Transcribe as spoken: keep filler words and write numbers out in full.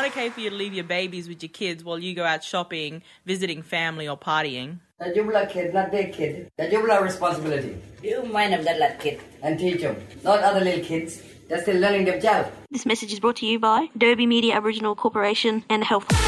okay for you to leave your babies with your kids while you go out shopping, visiting family or partying? The Jubla kid, not their kid. The Jubla responsibility. You mind them that lad kid. And teach them. Not other little kids. They're still learning themselves. This message is brought to you by Derby Media Aboriginal Corporation and Health.